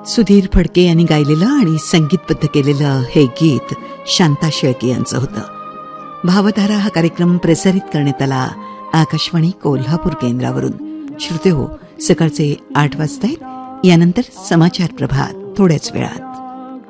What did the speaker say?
सुधीर फडके यांनी गायलेलं आणि संगीतबद्ध केलेलं हे गीत शांता शेळके यांचं होतं. भावधारा हा कार्यक्रम प्रसारित करण्यात आला आकाशवाणी कोल्हापूर केंद्रावरून. श्रोते हो, सकाळचे 8 वाजता यानंतर समाचार प्रभात थोड्याच वेळात.